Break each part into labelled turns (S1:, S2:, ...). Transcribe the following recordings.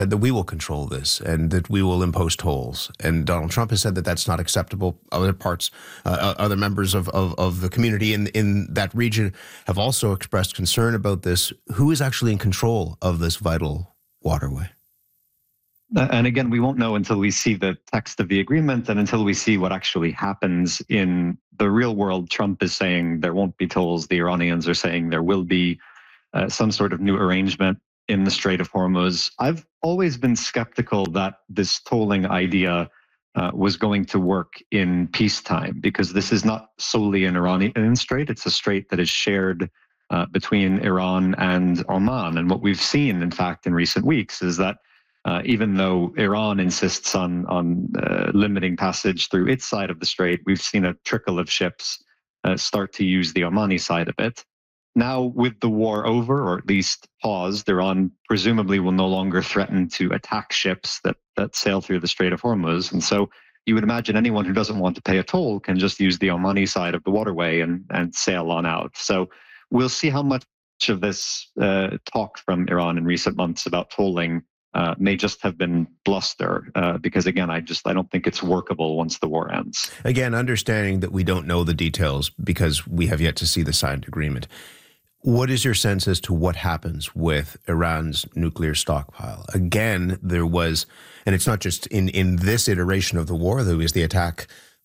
S1: that we will control this and that we will impose tolls. And Donald Trump has said that that's not acceptable. Other members of the community in that region have also expressed concern about this. Who is actually in control of this vital waterway?
S2: And again, we won't know until we see the text of the agreement and until we see what actually happens in the real world. Trump is saying there won't be tolls. The Iranians are saying there will be some sort of new arrangement in the Strait of Hormuz. I've always been skeptical that this tolling idea was going to work in peacetime, because this is not solely an Iranian strait. It's a strait that is shared between Iran and Oman. And what we've seen, in fact, in recent weeks is that even though Iran insists on limiting passage through its side of the strait, we've seen a trickle of ships start to use the Omani side of it. Now, with the war over, or at least paused, Iran presumably will no longer threaten to attack ships that sail through the Strait of Hormuz. And so you would imagine anyone who doesn't want to pay a toll can just use the Omani side of the waterway and sail on out. So we'll see how much of this talk from Iran in recent months about tolling may just have been bluster, because again, I don't think it's workable once the war ends.
S1: Again, understanding that we don't know the details because we have yet to see the signed agreement. What is your sense as to what happens with Iran's nuclear stockpile? Again, there was, and it's not just in this iteration of the war, there was the attack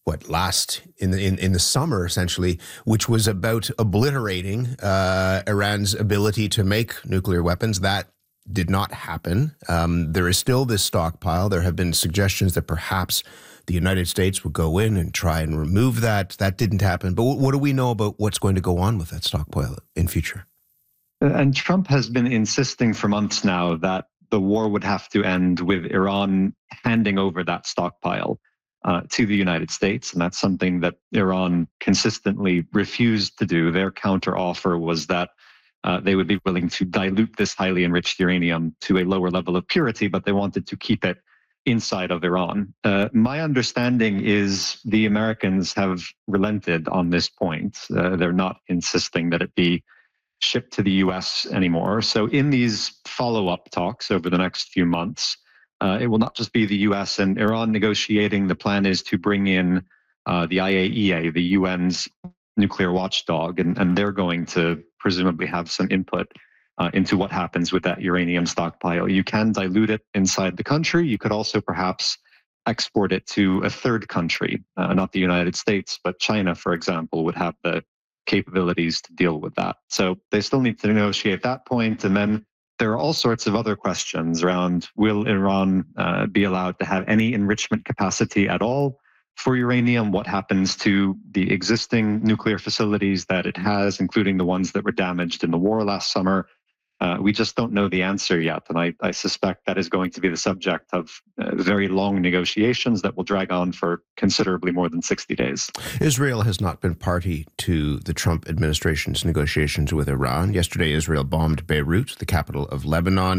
S1: last in the summer, essentially, which was about obliterating Iran's ability to make nuclear weapons. That did not happen. There is still this stockpile. There have been suggestions that perhaps the United States would go in and try and remove that. That didn't happen. But what do we know about what's going to go on with that stockpile in future?
S2: And Trump has been insisting for months now that the war would have to end with Iran handing over that stockpile to the United States. And that's something that Iran consistently refused to do. Their counteroffer was that they would be willing to dilute this highly enriched uranium to a lower level of purity, but they wanted to keep it inside of Iran. My understanding is the Americans have relented on this point. They're not insisting that it be shipped to the US anymore. So in these follow-up talks over the next few months, it will not just be the US and Iran negotiating. The plan is to bring in the IAEA, the UN's nuclear watchdog, and they're going to presumably have some input into what happens with that uranium stockpile. You can dilute it inside the country. You could also perhaps export it to a third country, not the United States, but China, for example, would have the capabilities to deal with that. So they still need to negotiate that point. And then there are all sorts of other questions around, will Iran be allowed to have any enrichment capacity at all for uranium? What happens to the existing nuclear facilities that it has, including the ones that were damaged in the war last summer? We just don't know the answer yet. And I suspect that is going to be the subject of very long negotiations that will drag on for considerably more than 60 days.
S1: Israel has not been party to the Trump administration's negotiations with Iran. Yesterday, Israel bombed Beirut, the capital of Lebanon.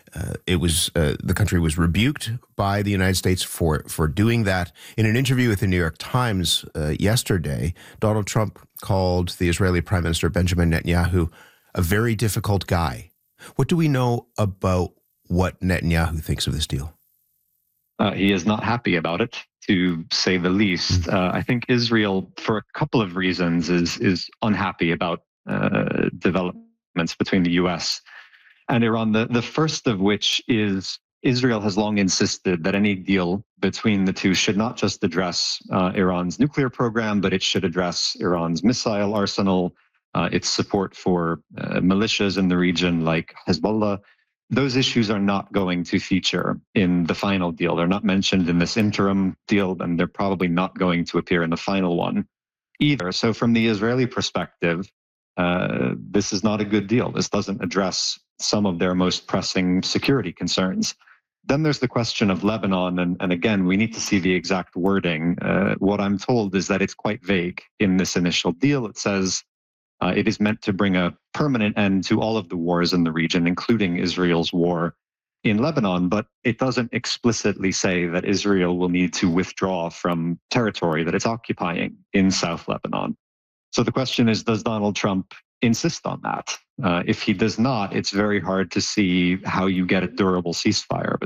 S1: The country was rebuked by the United States for doing that. In an interview with the New York Times yesterday, Donald Trump called the Israeli Prime Minister Benjamin Netanyahu a very difficult guy. What do we know about what Netanyahu thinks of this deal?
S2: He is not happy about it, to say the least. I think Israel, for a couple of reasons, is unhappy about developments between the U.S. and Iran. The first of which is Israel has long insisted that any deal between the two should not just address Iran's nuclear program, but it should address Iran's missile arsenal, its support for militias in the region like Hezbollah. Those issues are not going to feature in the final deal. They're not mentioned in this interim deal, and they're probably not going to appear in the final one either. So from the Israeli perspective, this is not a good deal. This doesn't address some of their most pressing security concerns. Then there's the question of Lebanon, and again, we need to see the exact wording. What I'm told is that it's quite vague in this initial deal. It says it is meant to bring a permanent end to all of the wars in the region, including Israel's war in Lebanon, but it doesn't explicitly say that Israel will need to withdraw from territory that it's occupying in South Lebanon. So the question is, does Donald Trump insist on that? If he does not, it's very hard to see how you get a durable ceasefire